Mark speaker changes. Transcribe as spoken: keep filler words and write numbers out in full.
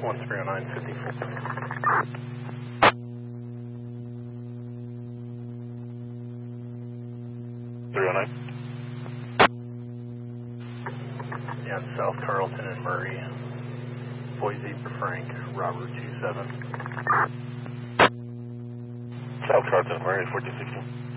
Speaker 1: one three oh nine fifty-four.
Speaker 2: three oh nine?
Speaker 1: Yeah, South Carlton and Murray. Boise for Frank, Robert two seven.
Speaker 2: South Carlton and Murray, fourteen sixteen.